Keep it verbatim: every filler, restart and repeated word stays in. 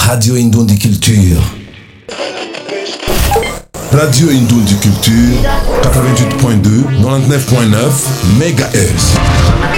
Radio Indondi Culture. Radio Indondi Culture, quatre-vingt-huit point deux, quatre-vingt-neuf point neuf mégahertz.